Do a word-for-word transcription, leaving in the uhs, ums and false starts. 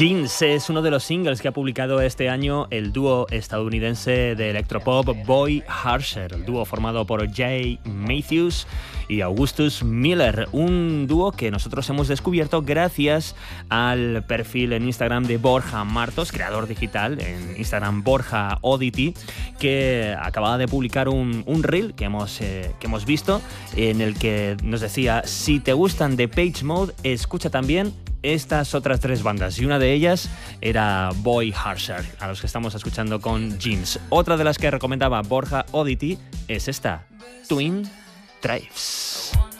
Jeans es uno de los singles que ha publicado este año el dúo estadounidense de electropop Boy Harsher, el dúo formado por Jay Matthews y Augustus Miller, un dúo que nosotros hemos descubierto gracias al perfil en Instagram de Borja Martos, creador digital en Instagram Borja Oddity, que acababa de publicar un, un reel que hemos, eh, que hemos visto, en el que nos decía: si te gustan Depeche Mode, escucha también estas otras tres bandas, y una de ellas era Boy Harsher, a los que estamos escuchando con Jeans. Otra de las que recomendaba Borja Oddity es esta, Twin Drives.